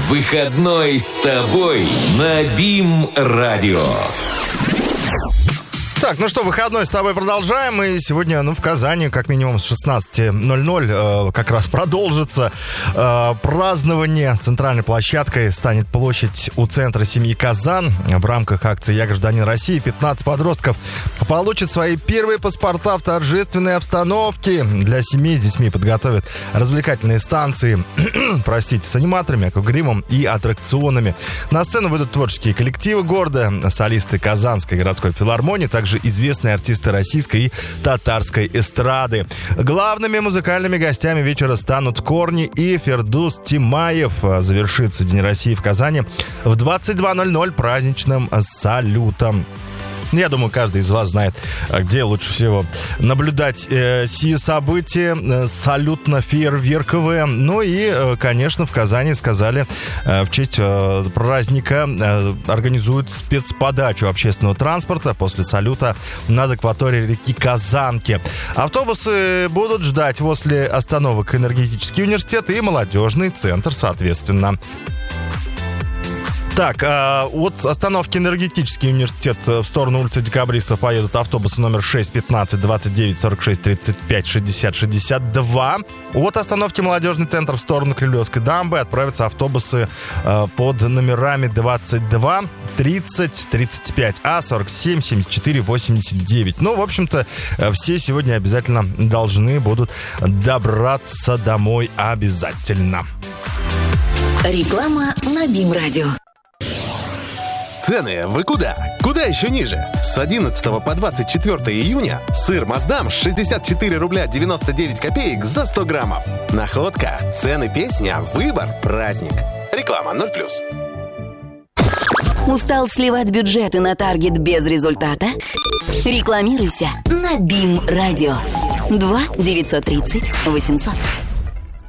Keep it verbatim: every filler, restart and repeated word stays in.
Выходной с тобой на БИМ-радио. Так, ну что, выходной с тобой продолжаем. И сегодня, ну, в Казани, как минимум с шестнадцати ноль-ноль э, как раз продолжится э, празднование. Центральной площадкой станет площадь у центра семьи Казан. В рамках акции «Я гражданин России» пятнадцать подростков получат свои первые паспорта в торжественной обстановке. Для семей с детьми подготовят развлекательные станции, простите, с аниматорами, аквагримом и аттракционами. На сцену выйдут творческие коллективы города, солисты Казанской городской филармонии, также известные артисты российской и татарской эстрады. Главными музыкальными гостями вечера станут Корни и Фердус Тимаев. Завершится День России в Казани в двадцать два ноль-ноль праздничным салютом. Я думаю, каждый из вас знает, где лучше всего наблюдать э, сие события, э, салютно-фейерверковые. Ну и, э, конечно, в Казани сказали, э, в честь э, праздника э, организуют спецподачу общественного транспорта после салюта над акваторией реки Казанки. Автобусы будут ждать возле остановок Энергетический университет и молодежный центр, соответственно. Так, а, от остановки Энергетический университет в сторону улицы Декабристов поедут автобусы номер шесть, пятнадцать, двадцать девять, сорок шесть, тридцать пять, шестьдесят, шестьдесят два. От остановки Молодежный центр в сторону Кремлевской дамбы отправятся автобусы а, под номерами двадцать два, тридцать, тридцать пять А, сорок семь, семьдесят четыре, восемьдесят девять. Ну, в общем-то, все сегодня обязательно должны будут добраться домой обязательно. Реклама на БИМ-радио. Цены вы куда? Куда еще ниже? С одиннадцатого по двадцать четвёртое июня сыр Маасдам шестьдесят четыре рубля девяносто девять копеек за сто граммов. Находка, цены, песня, выбор, праздник. Реклама ноль плюс. Устал сливать бюджеты на таргет без результата? Рекламируйся на БИМ-радио. два девятьсот тридцать восемьсот.